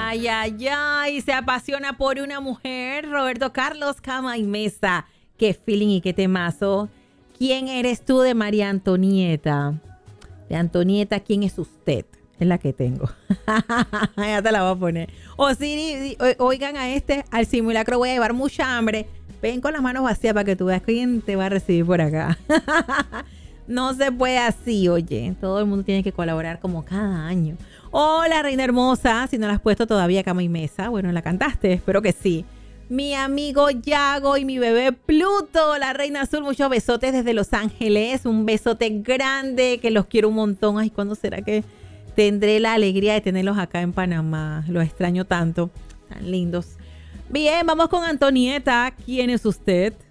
Ay, ay, ay, se apasiona por una mujer. Roberto Carlos Cama y Mesa. Qué feeling y qué temazo. ¿Quién eres tú de María Antonieta? De Antonieta, ¿quién es usted? Es la que tengo. Ya te la voy a poner. O Siri, oigan a al simulacro voy a llevar mucha hambre. Ven con las manos vacías para que tú veas quién te va a recibir por acá. No se puede así, oye. Todo el mundo tiene que colaborar como cada año. Hola, reina hermosa. Si no la has puesto todavía, Cama y Mesa. Bueno, ¿la cantaste? Espero que sí. Mi amigo Yago y mi bebé Pluto, la reina azul. Muchos besotes desde Los Ángeles. Un besote grande, que los quiero un montón. Ay, ¿cuándo será que tendré la alegría de tenerlos acá en Panamá? Los extraño tanto. Tan lindos. Bien, vamos con Antonieta. ¿Quién es usted?